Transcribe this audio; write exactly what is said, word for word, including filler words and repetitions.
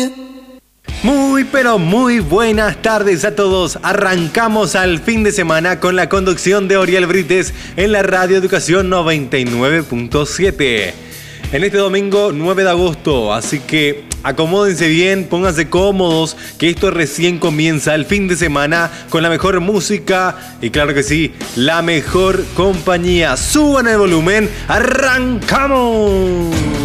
Muy pero muy buenas tardes a todos. Arrancamos al fin de semana con la conducción de Oriel Brites en la Radio Educación noventa y nueve punto siete. En este domingo nueve de agosto, así que acomódense bien, pónganse cómodos, que esto recién comienza el fin de semana con la mejor música y claro que sí, la mejor compañía. Suban el volumen, ¡arrancamos!